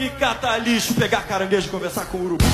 Vamos catar lixo, pegar caranguejo e conversar com o urubu.